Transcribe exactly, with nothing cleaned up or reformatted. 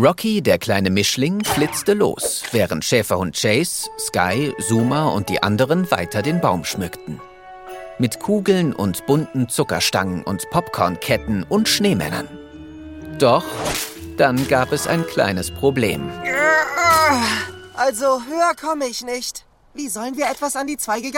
Rocky, der kleine Mischling, flitzte los, während Schäferhund Chase, Sky, Zuma und die anderen weiter den Baum schmückten. Mit Kugeln und bunten Zuckerstangen und Popcornketten und Schneemännern. Doch dann gab es ein kleines Problem. Also höher komme ich nicht. Wie sollen wir etwas an die Zweige